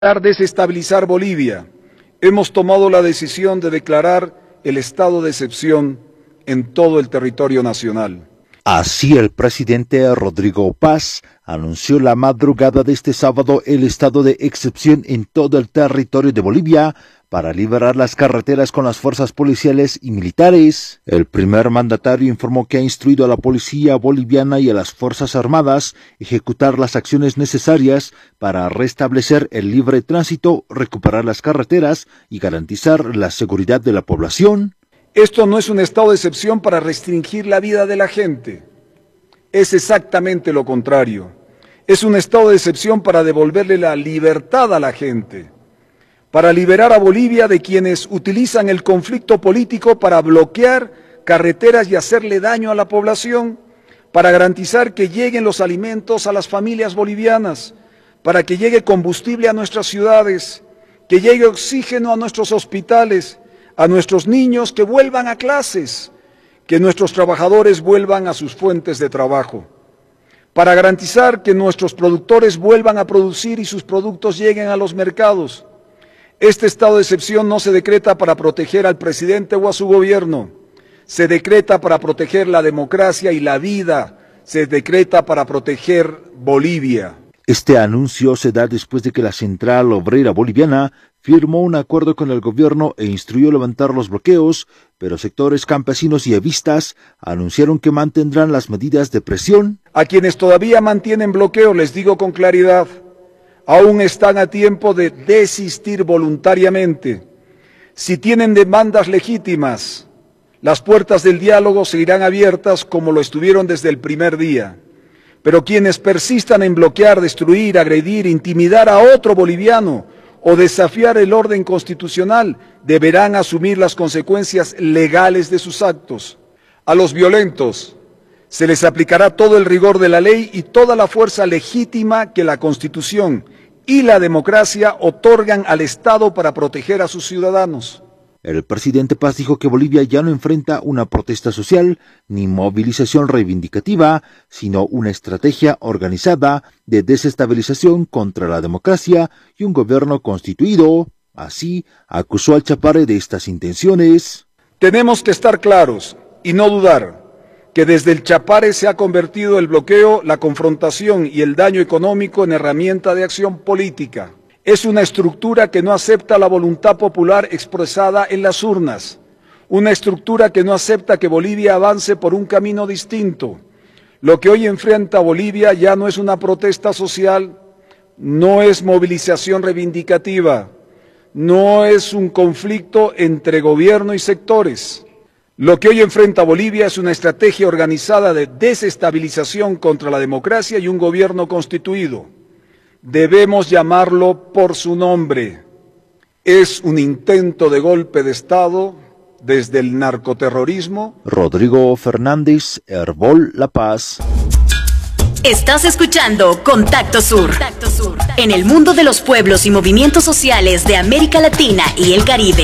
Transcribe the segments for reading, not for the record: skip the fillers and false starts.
Para desestabilizar Bolivia, hemos tomado la decisión de declarar el estado de excepción en todo el territorio nacional. Así el presidente Rodrigo Paz anunció la madrugada de este sábado el estado de excepción en todo el territorio de Bolivia para liberar las carreteras con las fuerzas policiales y militares. El primer mandatario informó que ha instruido a la policía boliviana y a las fuerzas armadas ejecutar las acciones necesarias para restablecer el libre tránsito, recuperar las carreteras y garantizar la seguridad de la población. Esto no es un estado de excepción para restringir la vida de la gente. Es exactamente lo contrario. Es un estado de excepción para devolverle la libertad a la gente, para liberar a Bolivia de quienes utilizan el conflicto político para bloquear carreteras y hacerle daño a la población, para garantizar que lleguen los alimentos a las familias bolivianas, para que llegue combustible a nuestras ciudades, que llegue oxígeno a nuestros hospitales, a nuestros niños que vuelvan a clases, que nuestros trabajadores vuelvan a sus fuentes de trabajo, para garantizar que nuestros productores vuelvan a producir y sus productos lleguen a los mercados. Este estado de excepción no se decreta para proteger al presidente o a su gobierno, se decreta para proteger la democracia y la vida, se decreta para proteger Bolivia. Este anuncio se da después de que la Central Obrera Boliviana firmó un acuerdo con el gobierno e instruyó levantar los bloqueos, pero sectores campesinos y evistas anunciaron que mantendrán las medidas de presión. A quienes todavía mantienen bloqueo les digo con claridad, aún están a tiempo de desistir voluntariamente. Si tienen demandas legítimas, las puertas del diálogo seguirán abiertas como lo estuvieron desde el primer día. Pero quienes persistan en bloquear, destruir, agredir, intimidar a otro boliviano o desafiar el orden constitucional deberán asumir las consecuencias legales de sus actos. A los violentos se les aplicará todo el rigor de la ley y toda la fuerza legítima que la Constitución y la democracia otorgan al Estado para proteger a sus ciudadanos. El presidente Paz dijo que Bolivia ya no enfrenta una protesta social ni movilización reivindicativa, sino una estrategia organizada de desestabilización contra la democracia y un gobierno constituido. Así, acusó al Chapare de estas intenciones. Tenemos que estar claros y no dudar que desde el Chapare se ha convertido el bloqueo, la confrontación y el daño económico en herramienta de acción política. Es una estructura que no acepta la voluntad popular expresada en las urnas, una estructura que no acepta que Bolivia avance por un camino distinto. Lo que hoy enfrenta Bolivia ya no es una protesta social, no es movilización reivindicativa, no es un conflicto entre gobierno y sectores. Lo que hoy enfrenta Bolivia es una estrategia organizada de desestabilización contra la democracia y un gobierno constituido. Debemos llamarlo por su nombre. Es un intento de golpe de Estado desde el narcoterrorismo. Rodrigo Fernández, Herbol La Paz. Estás escuchando Contacto Sur. En el mundo de los pueblos y movimientos sociales de América Latina y el Caribe.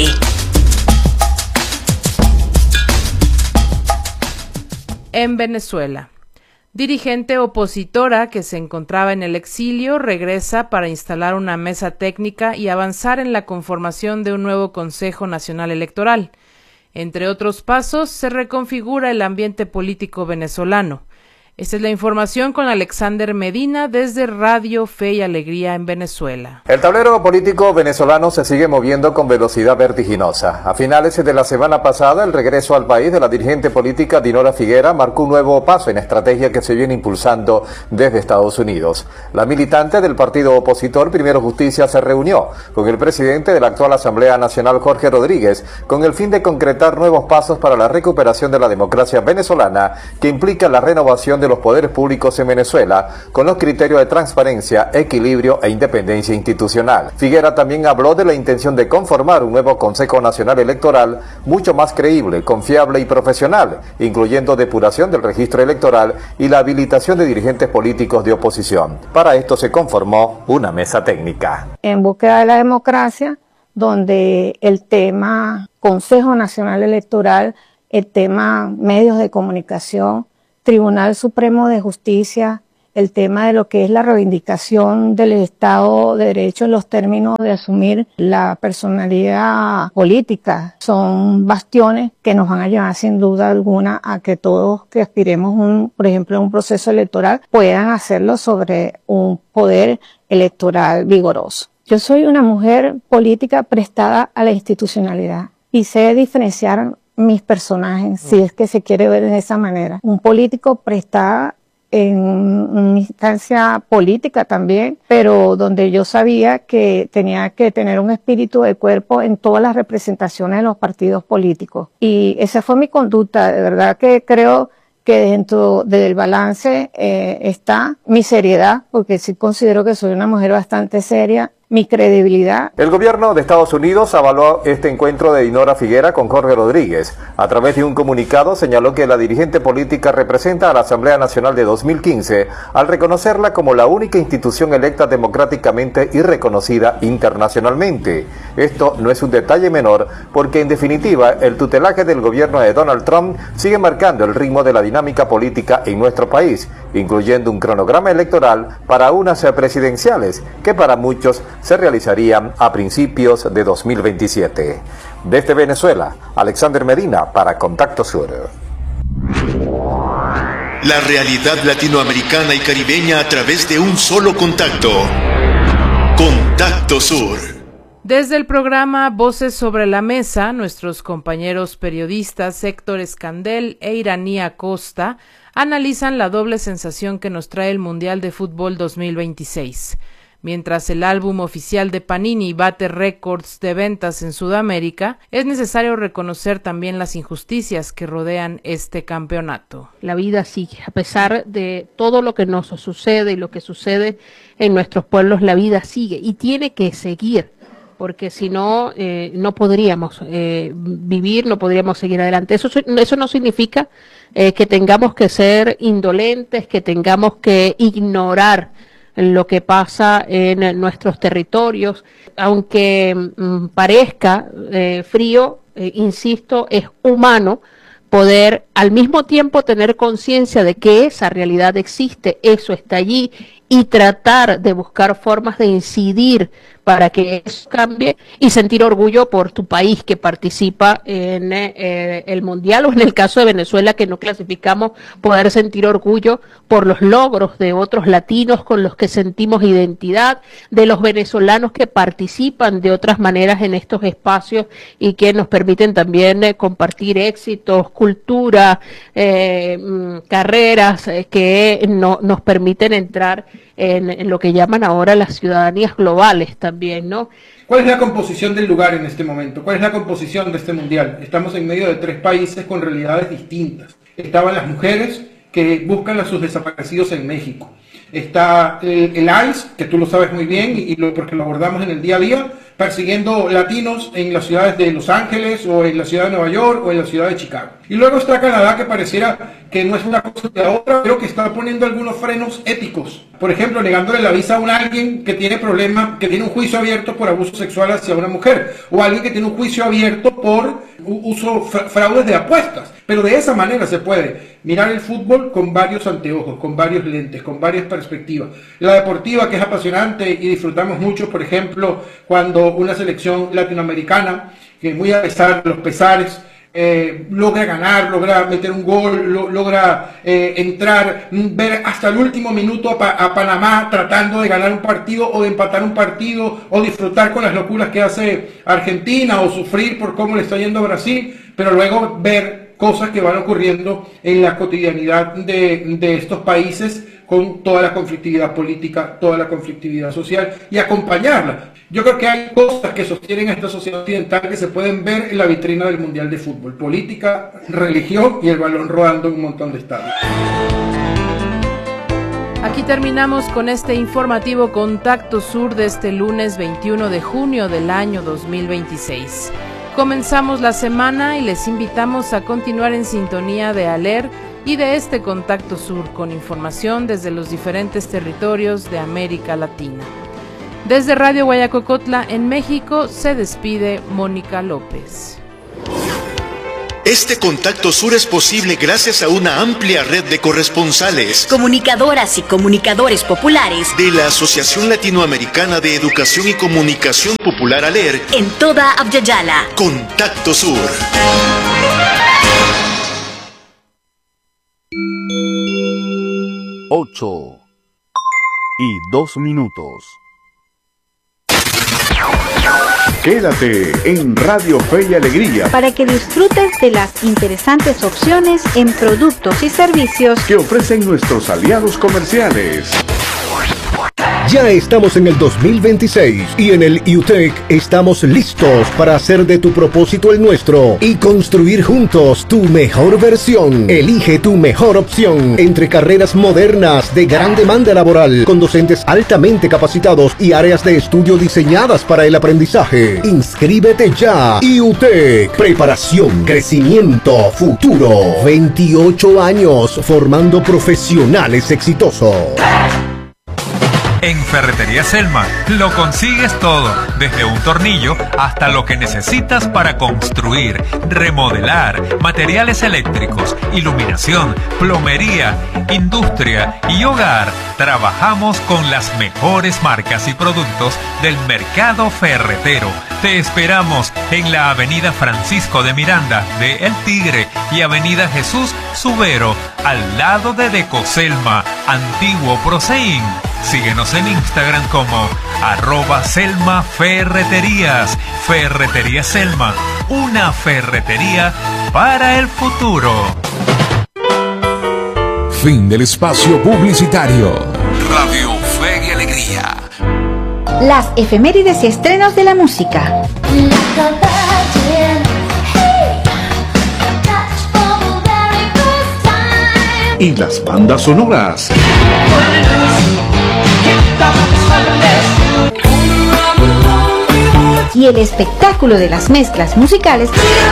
En Venezuela. Dirigente opositora que se encontraba en el exilio regresa para instalar una mesa técnica y avanzar en la conformación de un nuevo Consejo Nacional Electoral. Entre otros pasos, se reconfigura el ambiente político venezolano. Esta es la información con Alexander Medina desde Radio Fe y Alegría en Venezuela. El tablero político venezolano se sigue moviendo con velocidad vertiginosa. A finales de la semana pasada, el regreso al país de la dirigente política Dinora Figuera marcó un nuevo paso en la estrategia que se viene impulsando desde Estados Unidos. La militante del partido opositor Primero Justicia se reunió con el presidente de la actual Asamblea Nacional, Jorge Rodríguez, con el fin de concretar nuevos pasos para la recuperación de la democracia venezolana, que implica la renovación de los poderes públicos en Venezuela con los criterios de transparencia, equilibrio e independencia institucional. Figuera también habló de la intención de conformar un nuevo Consejo Nacional Electoral mucho más creíble, confiable y profesional, incluyendo depuración del registro electoral y la habilitación de dirigentes políticos de oposición. Para esto se conformó una mesa técnica. En búsqueda de la democracia, donde el tema Consejo Nacional Electoral, el tema medios de comunicación, Tribunal Supremo de Justicia, el tema de lo que es la reivindicación del Estado de Derecho en los términos de asumir la personalidad política. Son bastiones que nos van a llevar sin duda alguna a que todos que aspiremos, por ejemplo, a un proceso electoral, puedan hacerlo sobre un poder electoral vigoroso. Yo soy una mujer política prestada a la institucionalidad y sé diferenciar mis personajes, si es que se quiere ver de esa manera. Un político prestado en una instancia política también, pero donde yo sabía que tenía que tener un espíritu de cuerpo en todas las representaciones de los partidos políticos. Y esa fue mi conducta. De verdad que creo que dentro del balance está mi seriedad, porque sí considero que soy una mujer bastante seria, mi credibilidad. El gobierno de Estados Unidos avaló este encuentro de Dinora Figuera con Jorge Rodríguez. A través de un comunicado señaló que la dirigente política representa a la Asamblea Nacional de 2015 al reconocerla como la única institución electa democráticamente y reconocida internacionalmente. Esto no es un detalle menor porque en definitiva el tutelaje del gobierno de Donald Trump sigue marcando el ritmo de la dinámica política en nuestro país, incluyendo un cronograma electoral para unas presidenciales que para muchos se realizarían a principios de 2027. Desde Venezuela, Alexander Medina para Contacto Sur. La realidad latinoamericana y caribeña a través de un solo contacto. Contacto Sur. Desde el programa Voces sobre la Mesa, nuestros compañeros periodistas Héctor Escandel e Iranía Costa analizan la doble sensación que nos trae el Mundial de Fútbol 2026. Mientras el álbum oficial de Panini bate récords de ventas en Sudamérica, es necesario reconocer también las injusticias que rodean este campeonato. La vida sigue, a pesar de todo lo que nos sucede y lo que sucede en nuestros pueblos, la vida sigue y tiene que seguir, porque si no, no podríamos vivir, no podríamos seguir adelante. Eso no significa que tengamos que ser indolentes, que tengamos que ignorar lo que pasa en nuestros territorios, aunque parezca frío, insisto, es humano poder al mismo tiempo tener conciencia de que esa realidad existe, eso está allí, y tratar de buscar formas de incidir para que eso cambie y sentir orgullo por tu país que participa en el Mundial, o en el caso de Venezuela que no clasificamos, poder sentir orgullo por los logros de otros latinos con los que sentimos identidad, de los venezolanos que participan de otras maneras en estos espacios y que nos permiten también compartir éxitos, cultura, carreras que nos permiten entrar en lo que llaman ahora las ciudadanías globales también, ¿no? ¿Cuál es la composición del lugar en este momento? ¿Cuál es la composición de este mundial? Estamos en medio de 3 países con realidades distintas. Estaban las mujeres que buscan a sus desaparecidos en México. Está el ICE, que tú lo sabes muy bien porque lo abordamos en el día a día, persiguiendo latinos en las ciudades de Los Ángeles o en la ciudad de Nueva York o en la ciudad de Chicago. Y luego está Canadá, que pareciera que no es una cosa de la otra, pero que está poniendo algunos frenos éticos. Por ejemplo, negándole la visa a alguien que tiene problemas, que tiene un juicio abierto por abuso sexual hacia una mujer, o alguien que tiene un juicio abierto por fraudes de apuestas. Pero de esa manera se puede mirar el fútbol con varios anteojos, con varios lentes, con varias perspectivas. La deportiva, que es apasionante y disfrutamos mucho, por ejemplo, cuando una selección latinoamericana, que muy a pesar de los pesares, logra ganar, logra meter un gol, logra entrar, ver hasta el último minuto a Panamá tratando de ganar un partido o de empatar un partido, o disfrutar con las locuras que hace Argentina, o sufrir por cómo le está yendo a Brasil, pero luego ver cosas que van ocurriendo en la cotidianidad de estos países, con toda la conflictividad política, toda la conflictividad social, y acompañarla. Yo creo que hay cosas que sostienen a esta sociedad occidental que se pueden ver en la vitrina del Mundial de Fútbol: política, religión y el balón rodando en un montón de estadios. Aquí terminamos con este informativo Contacto Sur de este lunes 21 de junio del año 2026. Comenzamos la semana y les invitamos a continuar en sintonía de ALER y de este Contacto Sur, con información desde los diferentes territorios de América Latina. Desde Radio Guayacocotla en México se despide Mónica López. Este Contacto Sur es posible gracias a una amplia red de corresponsales, comunicadoras y comunicadores populares de la Asociación Latinoamericana de Educación y Comunicación Popular ALER en toda Abya-Yala. Contacto Sur. Ocho y 2 minutos. Quédate en Radio Fe y Alegría para que disfrutes de las interesantes opciones en productos y servicios que ofrecen nuestros aliados comerciales. Ya estamos en el 2026 y en el UTEC estamos listos para hacer de tu propósito el nuestro y construir juntos tu mejor versión. Elige tu mejor opción entre carreras modernas de gran demanda laboral con docentes altamente capacitados y áreas de estudio diseñadas para el aprendizaje. Inscríbete ya. UTEC, preparación, crecimiento, futuro. 28 años formando profesionales exitosos. En Ferretería Selma lo consigues todo, desde un tornillo hasta lo que necesitas para construir, remodelar, materiales eléctricos, iluminación, plomería, industria y hogar. Trabajamos con las mejores marcas y productos del mercado ferretero. Te esperamos en la Avenida Francisco de Miranda de El Tigre y Avenida Jesús Subero, al lado de Decoselma, antiguo Proseín. Síguenos en Instagram como @SelmaFerreterías. Ferretería Selma, una ferretería para el futuro. Fin del espacio publicitario. Radio Fe y Alegría. Las efemérides y estrenos de la música. Y las bandas sonoras. Y el espectáculo de las mezclas musicales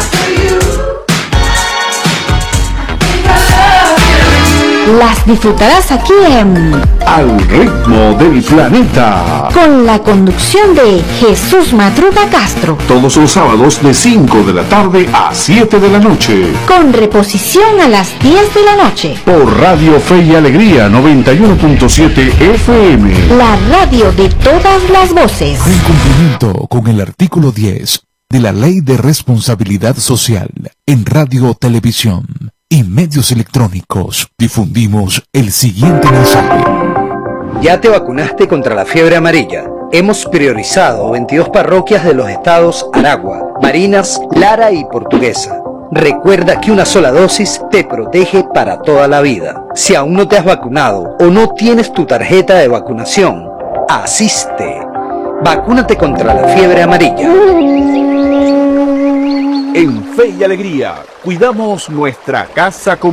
las disfrutarás aquí en Al Ritmo del Planeta, con la conducción de Jesús Madruga Castro, todos los sábados de 5 de la tarde a 7 de la noche, con reposición a las 10 de la noche, por Radio Fe y Alegría 91.7 FM, la radio de todas las voces. En cumplimiento con el artículo 10 de la Ley de Responsabilidad Social en Radio, Televisión y medios electrónicos, difundimos el siguiente mensaje. ¿Ya te vacunaste contra la fiebre amarilla? Hemos priorizado 22 parroquias de los estados Aragua, Barinas, Lara y Portuguesa. Recuerda que una sola dosis te protege para toda la vida. Si aún no te has vacunado o no tienes tu tarjeta de vacunación, asiste. Vacúnate contra la fiebre amarilla. En Fe y Alegría, cuidamos nuestra casa común.